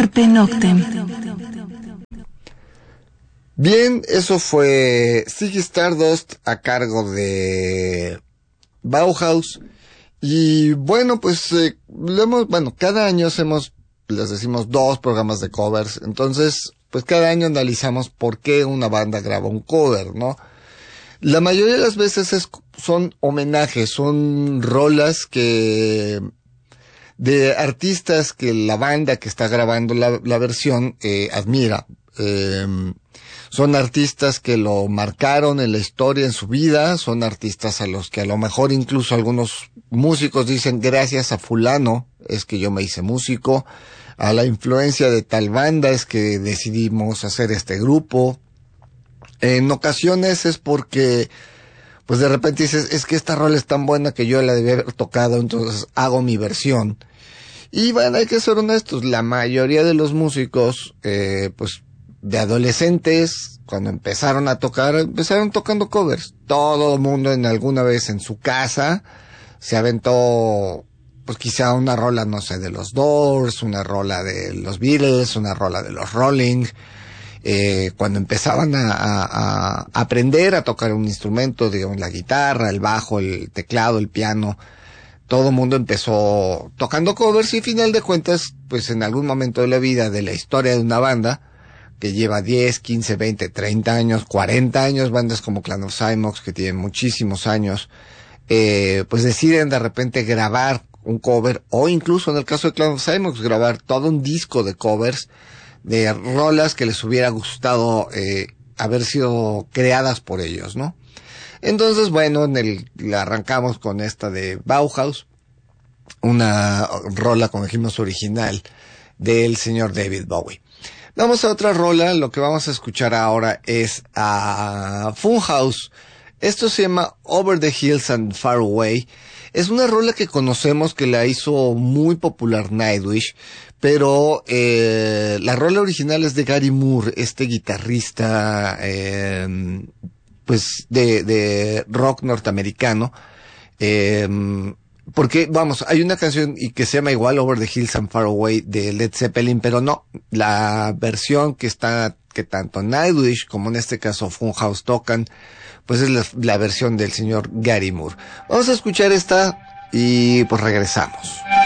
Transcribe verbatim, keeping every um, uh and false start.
Carpe Noctem. Bien, eso fue Ziggy Stardust a cargo de Bauhaus. Y bueno, pues eh, lo hemos, bueno, cada año hacemos, les decimos, dos programas de covers. Entonces, pues cada año analizamos por qué una banda graba un cover, ¿no? La mayoría de las veces es, son homenajes, son rolas que de artistas que la banda que está grabando la, la versión eh, admira. Eh, son artistas que lo marcaron en la historia, en su vida. Son artistas a los que a lo mejor incluso algunos músicos dicen gracias a fulano es que yo me hice músico. A la influencia de tal banda es que decidimos hacer este grupo. En ocasiones es porque, pues de repente dices, es que esta rola es tan buena que yo la debí haber tocado, entonces hago mi versión. Y bueno, hay que ser honestos, la mayoría de los músicos, eh, pues de adolescentes, cuando empezaron a tocar, empezaron tocando covers. Todo el mundo en alguna vez en su casa se aventó, pues quizá una rola, no sé, de los Doors, una rola de los Beatles, una rola de los Rolling. Eh, cuando empezaban a, a, a aprender a tocar un instrumento, digamos la guitarra, el bajo, el teclado, el piano, todo el mundo empezó tocando covers y al final de cuentas, pues en algún momento de la vida, de la historia de una banda, que lleva diez, quince, veinte, treinta años, cuarenta años, bandas como Clan of Cymox, que tienen muchísimos años, eh, pues deciden de repente grabar un cover, o incluso en el caso de Clan of Cymox, grabar todo un disco de covers, de rolas que les hubiera gustado eh, haber sido creadas por ellos, ¿no? Entonces, bueno, en el, la arrancamos con esta de Bauhaus, una rola, como dijimos, original del señor David Bowie. Vamos a otra rola, lo que vamos a escuchar ahora es a Funhouse. Esto se llama Over the Hills and Far Away. Es una rola que conocemos, que la hizo muy popular Nightwish, pero eh, la rola original es de Gary Moore, este guitarrista eh, pues de, de rock norteamericano. Eh, porque, vamos, hay una canción y que se llama igual Over the Hills and Far Away de Led Zeppelin, pero no, la versión que está, que tanto Nightwish como en este caso Funhouse tocan, pues es la, la versión del señor Gary Moore. Vamos a escuchar esta y pues regresamos.